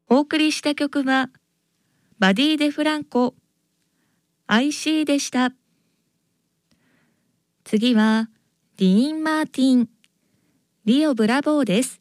お送りした曲は、バディ・デ・フランコ、IC でした。次は、ディーン・マーティン、リオ・ブラボーです。